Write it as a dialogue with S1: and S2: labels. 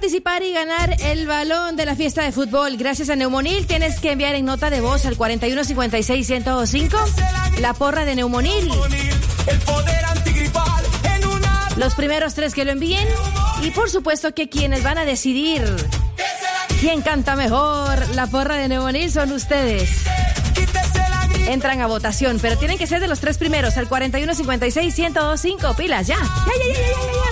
S1: participar y ganar el balón de la fiesta de fútbol gracias a Neumonil, tienes que enviar en nota de voz al 4156-1025 la porra de Neumonil. Los primeros 3 que lo envíen. Y por supuesto que quienes van a decidir quién canta mejor la porra de Neumonil son ustedes. Entran a votación, pero tienen que ser de los 3 primeros al 4156-1025. Pilas, ya.